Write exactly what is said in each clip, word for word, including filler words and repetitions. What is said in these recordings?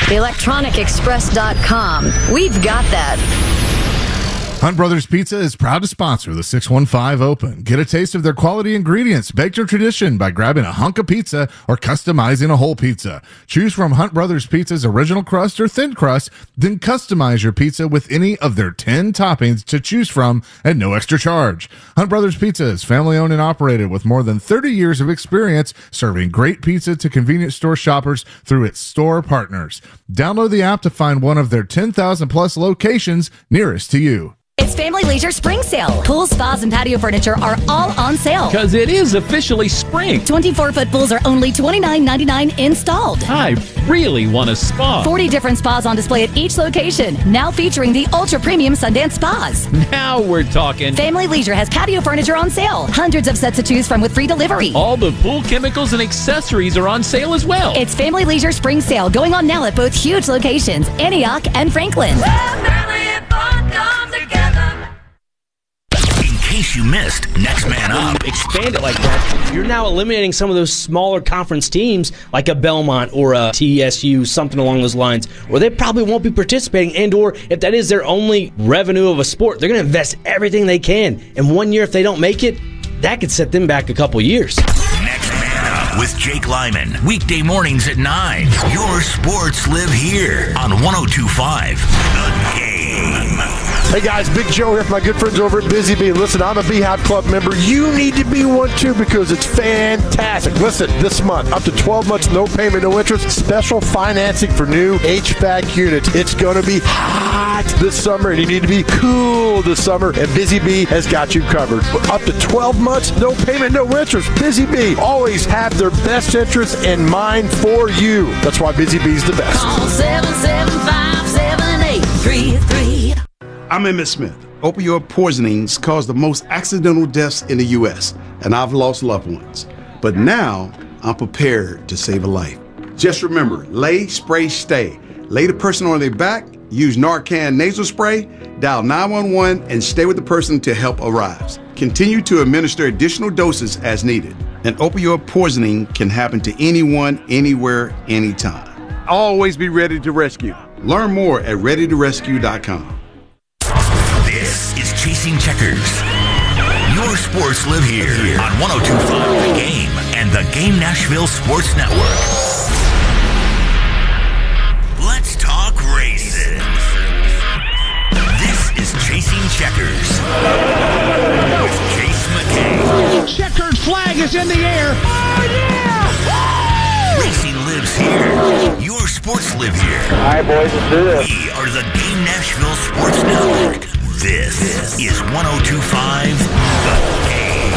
electronic express dot com. We've got that. Hunt Brothers Pizza is proud to sponsor the six one five Open. Get a taste of their quality ingredients, baked to tradition by grabbing a hunk of pizza or customizing a whole pizza. Choose from Hunt Brothers Pizza's original crust or thin crust, then customize your pizza with any of their ten toppings to choose from at no extra charge. Hunt Brothers Pizza is family owned and operated with more than thirty years of experience serving great pizza to convenience store shoppers through its store partners. Download the app to find one of their ten thousand plus locations nearest to you. It's Family Leisure Spring Sale. Pools, spas, and patio furniture are all on sale. Because it is officially spring. twenty-four foot pools are only twenty-nine ninety-nine installed. I really want a spa. forty different spas on display at each location. Now featuring the ultra-premium Sundance Spas. Now we're talking. Family Leisure has patio furniture on sale. Hundreds of sets to choose from with free delivery. All the pool chemicals and accessories are on sale as well. It's Family Leisure Spring Sale going on now at both huge locations, Antioch and Franklin. In case you missed, Next Man Up. When you expand it like that, you're now eliminating some of those smaller conference teams like a Belmont or a T S U, something along those lines, where they probably won't be participating, and or if that is their only revenue of a sport, they're going to invest everything they can. And one year, if they don't make it, that could set them back a couple years. Next Man Up with Jake Lyman. Weekday mornings at nine. Your sports live here on one oh two point five The Game. Hey guys, Big Joe here from my good friends over at Busy Bee. Listen, I'm a Beehive Club member. You need to be one too because it's fantastic. Listen, this month, up to twelve months, no payment, no interest, special financing for new H V A C units. It's going to be hot this summer and you need to be cool this summer, and Busy Bee has got you covered. Up to twelve months, no payment, no interest. Busy Bee always have their best interests in mind for you. That's why Busy Bee's the best. Call seven seven five, seven eight three three. I'm Emmett Smith. Opioid poisonings cause the most accidental deaths in the U S, and I've lost loved ones. But now, I'm prepared to save a life. Just remember, lay, spray, stay. Lay the person on their back, use Narcan nasal spray, dial nine one one, and stay with the person till help arrives. Continue to administer additional doses as needed. An opioid poisoning can happen to anyone, anywhere, anytime. Always be ready to rescue. Learn more at ready to rescue dot com. This is Chasing Checkers. Your sports live here on one oh two point five The Game and the Game Nashville Sports Network. Let's talk races. This is Chasing Checkers with Chase McKay. Checkered flag is in the air. Oh, yeah! Racing lives here. Your sports live here. All right, boys, let's do this. We are the Game Nashville Sports Network. This is one oh two point five The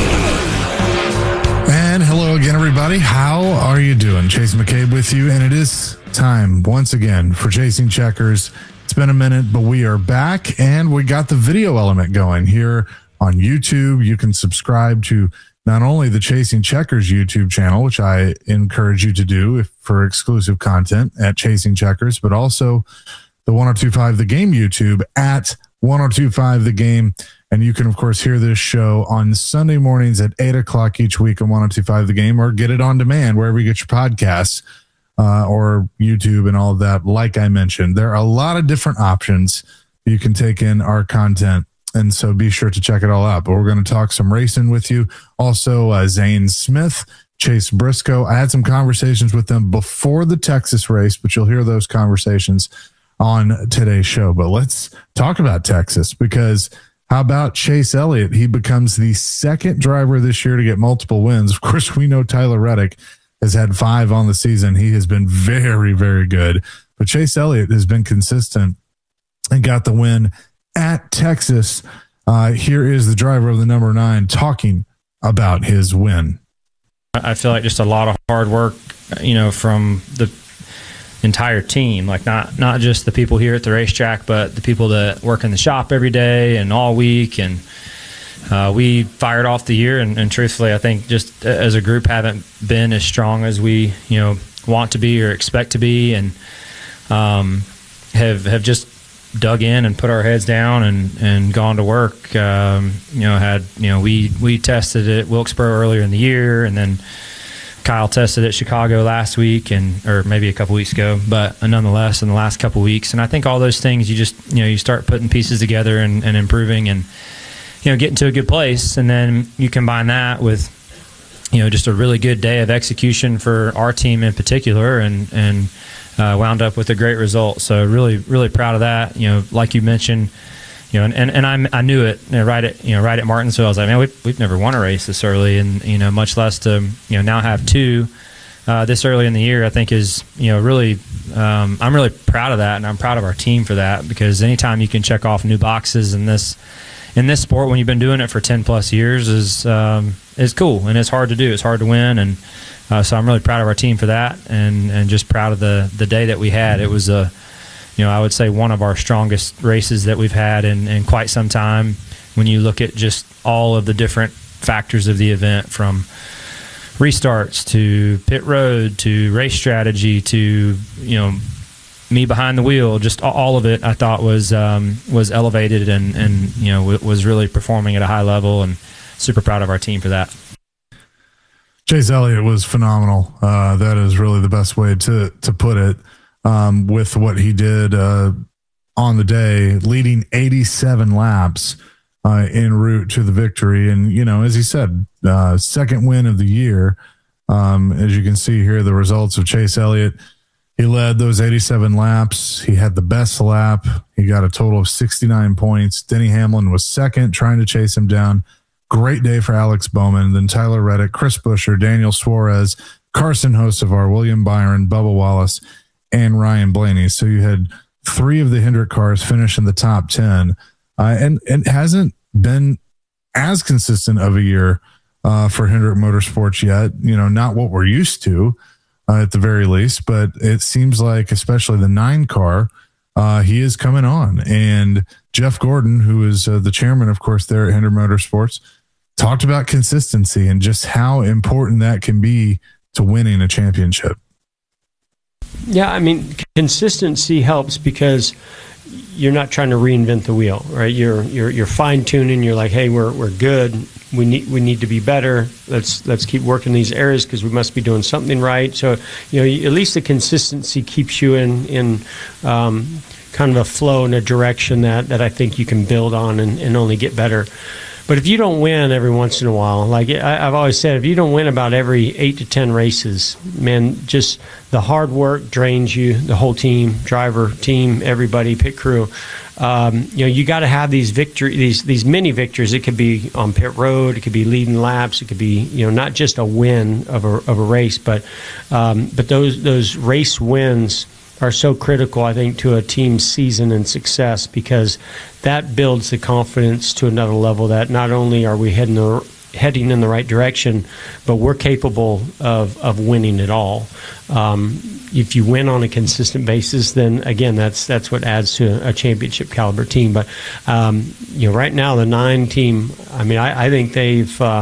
Game. And hello again, everybody. How are you doing? Chase McCabe with you, and it is time once again for Chasing Checkers. It's been a minute, but we are back, and we got the video element going here on YouTube. You can subscribe to not only the Chasing Checkers YouTube channel, which I encourage you to do if, for exclusive content at Chasing Checkers, but also the one oh two point five The Game YouTube at one oh two point five The Game. And you can, of course, hear this show on Sunday mornings at eight o'clock each week on one oh two point five The Game, or get it on demand wherever you get your podcasts, uh, or YouTube and all of that. Like I mentioned, there are a lot of different options you can take in our content, and so be sure to check it all out. But we're going to talk some racing with you. Also, uh, Zane Smith, Chase Briscoe. I had some conversations with them before the Texas race, but you'll hear those conversations on today's show. But let's talk about Texas, because how about Chase Elliott? He becomes the second driver this year to get multiple wins. Of course, we know Tyler Reddick has had five on the season. He has been very, very good. But Chase Elliott has been consistent and got the win at Texas. Uh, here is the driver of the number nine talking about his win. I feel like just a lot of hard work, you know, from the entire team, like not not just the people here at the racetrack, but the people that work in the shop every day and all week. And uh, we fired off the year, and, and truthfully, I think just as a group haven't been as strong as we, you know, want to be or expect to be, and um, have have just dug in and put our heads down and, and gone to work. Um, you know, had you know we we tested at Wilkesboro earlier in the year, and then Kyle tested at Chicago last week, and or maybe a couple weeks ago, but nonetheless, in the last couple weeks. And I think all those things, you just you know you start putting pieces together and, and improving, and you know getting to a good place, and then you combine that with you know just a really good day of execution for our team in particular, and and uh, wound up with a great result. So really, really proud of that. You know, like you mentioned. You know, and, and, and I'm, I knew it, you know, right at you know right at Martinsville. I was like, man, we've, we've never won a race this early, and you know, much less to you know now have two uh, this early in the year. I think is you know really, um, I'm really proud of that, and I'm proud of our team for that, because anytime you can check off new boxes in this in this sport when you've been doing it for ten plus years is um, is cool, and it's hard to do. It's hard to win, and uh, so I'm really proud of our team for that, and and just proud of the the day that we had. It was a You know, I would say one of our strongest races that we've had in, in quite some time when you look at just all of the different factors of the event, from restarts to pit road to race strategy to, you know, me behind the wheel. Just all of it I thought was um, was elevated and, and, you know, was really performing at a high level, and super proud of our team for that. Chase Elliott was phenomenal. Uh, that is really the best way to to put it. Um, with what he did uh, on the day, leading eighty-seven laps uh, en route to the victory. And, you know, as he said, uh, second win of the year. Um, as you can see here, the results of Chase Elliott, he led those eighty-seven laps. He had the best lap. He got a total of sixty-nine points. Denny Hamlin was second, trying to chase him down. Great day for Alex Bowman. Then Tyler Reddick, Chris Buescher, Daniel Suarez, Carson Hocevar, William Byron, Bubba Wallace, and Ryan Blaney. So you had three of the Hendrick cars finish in the top ten, uh, and, and it hasn't been as consistent of a year uh, for Hendrick Motorsports yet. You know, not what we're used to uh, at the very least, but it seems like, especially the nine car, uh, he is coming on. And Jeff Gordon, who is uh, the chairman, of course, there at Hendrick Motorsports, talked about consistency and just how important that can be to winning a championship. Yeah, I mean, consistency helps because you're not trying to reinvent the wheel, right? You're you're you're fine tuning. You're like, hey, we're we're good. We need we need to be better. Let's let's keep working these areas because we must be doing something right. So, you know, at least the consistency keeps you in in um, kind of a flow in a direction that that I think you can build on and, and only get better. But if you don't win every once in a while, like I, I've always said, if you don't win about every eight to ten races, man, just the hard work drains you, the whole team, driver, team, everybody, pit crew. Um, you know, you got to have these victory, these these mini victories. It could be on pit road, it could be leading laps, it could be, you know, not just a win of a of a race, but um, but those those race wins are so critical, I think, to a team's season and success, because that builds the confidence to another level that not only are we heading the, heading in the right direction, but we're capable of, of winning it all. Um, if you win on a consistent basis, then again, that's that's what adds to a championship caliber team. But um, you know, right now the nine team, I mean, I, I think they've uh,